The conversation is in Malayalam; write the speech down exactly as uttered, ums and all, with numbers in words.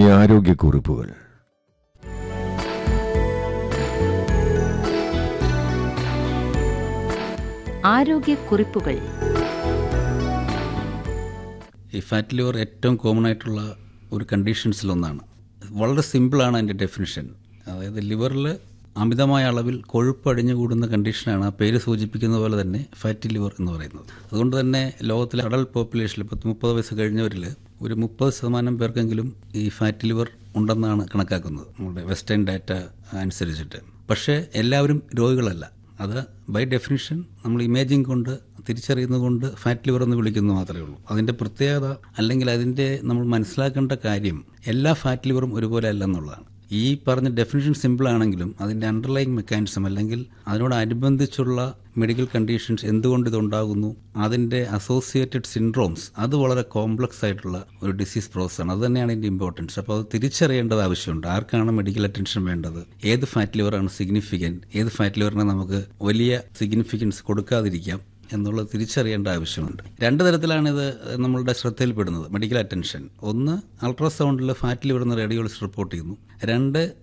ഇനി ആരോഗ്യക്കുറിപ്പുകൾ. ആരോഗ്യക്കുറിപ്പുകൾ. ഈ ഫാറ്റ് ലിവർ ഏറ്റവും കോമൺ ആയിട്ടുള്ള ഒരു കണ്ടീഷൻസിലൊന്നാണ്. വളരെ സിമ്പിളാണ് അതിൻ്റെ ഡെഫിനിഷൻ. അതായത് ലിവറിൽ അമിതമായ അളവിൽ കൊഴുപ്പ് അടിഞ്ഞുകൂടുന്ന കണ്ടീഷനാണ് ആ പേര് സൂചിപ്പിക്കുന്ന പോലെ തന്നെ ഫാറ്റി ലിവർ എന്ന് പറയുന്നത്. അതുകൊണ്ട് തന്നെ ലോകത്തിലെ അഡൾട്ട് പോപ്പുലേഷനിൽ പത്ത് മുപ്പത് വയസ്സ് കഴിഞ്ഞവരിൽ ഒരു മുപ്പത് ശതമാനം പേർക്കെങ്കിലും ഈ ഫാറ്റി ലിവർ ഉണ്ടെന്നാണ് കണക്കാക്കുന്നത് നമ്മുടെ വെസ്റ്റേൺ ഡാറ്റ അനുസരിച്ചിട്ട്. പക്ഷേ എല്ലാവരും രോഗികളല്ല. അത് ബൈ ഡെഫിനിഷൻ നമ്മൾ ഇമേജിംഗ് കൊണ്ട് തിരിച്ചറിയുന്നത് കൊണ്ട് ഫാറ്റ് ലിവർ എന്ന് വിളിക്കുന്നത് മാത്രമേ ഉള്ളൂ. അതിൻ്റെ പ്രത്യേകത അല്ലെങ്കിൽ അതിൻ്റെ നമ്മൾ മനസ്സിലാക്കേണ്ട കാര്യം എല്ലാ ഫാറ്റ് ലിവറും ഒരുപോലെ അല്ലെന്നുള്ളതാണ്. ഈ പറഞ്ഞ ഡെഫിനിഷൻ സിമ്പിൾ ആണെങ്കിലും അതിൻ്റെ അണ്ടർലൈങ് മെക്കാനിസം അല്ലെങ്കിൽ അതിനോടനുബന്ധിച്ചുള്ള മെഡിക്കൽ കണ്ടീഷൻസ് എന്തുകൊണ്ട് ഇതുണ്ടാകുന്നു, അതിൻ്റെ അസോസിയേറ്റഡ് സിൻഡ്രോംസ്, അത് വളരെ കോംപ്ലക്സ് ആയിട്ടുള്ള ഒരു ഡിസീസ് പ്രോസസ്സാണ്. അത് തന്നെയാണ് ഇതിൻ്റെ ഇമ്പോർട്ടൻസ്. അപ്പോൾ അത് തിരിച്ചറിയേണ്ടത് ആവശ്യമുണ്ട്. ആർക്കാണ് മെഡിക്കൽ അറ്റൻഷൻ വേണ്ടത്, ഏത് ഫാറ്റ് ലിവറാണ് സിഗ്നിഫിക്കൻറ്റ്, ഏത് ഫാറ്റ് ലിവറിനെ നമുക്ക് വലിയ സിഗ്നിഫിക്കൻസ് കൊടുക്കാതിരിക്കാം എന്നുള്ളത് തിരിച്ചറിയേണ്ട ആവശ്യമുണ്ട്. രണ്ട് തരത്തിലാണ് ഇത് നമ്മളുടെ ശ്രദ്ധയിൽപ്പെടുന്നത് മെഡിക്കൽ അറ്റൻഷൻ. ഒന്ന്, അൾട്രാസൗണ്ടിൽ ഫാറ്റ് ലിവർ എന്ന് റേഡിയോളജിസ്റ്റ് റിപ്പോർട്ട് ചെയ്യുന്നു. രണ്ട്,